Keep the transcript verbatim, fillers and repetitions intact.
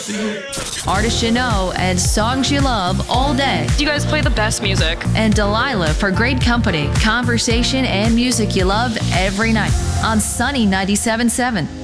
Artists you know and songs you love all day. You guys play the best music. And Delilah for great company, conversation, and music you love every night on Sunny ninety-seven point seven.